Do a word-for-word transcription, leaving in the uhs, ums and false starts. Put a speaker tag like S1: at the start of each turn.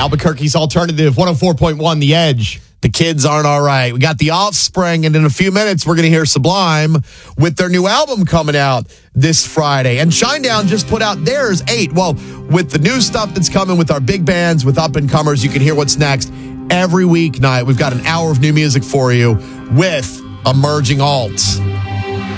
S1: Albuquerque's Alternative, one oh four point one The Edge.
S2: The kids aren't all right. We got The Offspring, and in a few minutes, we're going to hear Sublime with their new album coming out this Friday. And Shinedown just put out theirs, eight. Well, with the new stuff that's coming with our big bands, with up-and-comers, you can hear what's next every weeknight. We've got an hour of new music for you with Emerging Alts.